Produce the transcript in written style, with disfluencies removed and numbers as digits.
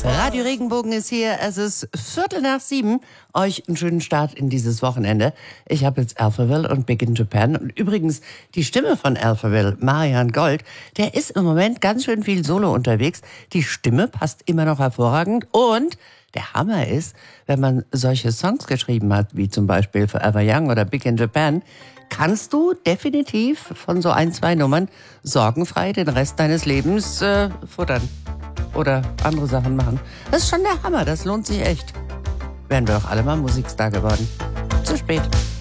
Radio Regenbogen ist hier. Es ist 6:15. Euch einen schönen Start in dieses Wochenende. Ich habe jetzt Alphaville und Big in Japan. Und übrigens, die Stimme von Alphaville, Marian Gold, der ist im Moment ganz schön viel solo unterwegs. Die Stimme passt immer noch hervorragend. Und der Hammer ist, wenn man solche Songs geschrieben hat, wie zum Beispiel Forever Young oder Big in Japan, kannst du definitiv von so 1-2 Nummern sorgenfrei den Rest deines Lebens futtern. Oder andere Sachen machen. Das ist schon der Hammer, das lohnt sich echt. Wären wir doch alle mal Musikstar geworden. Zu spät.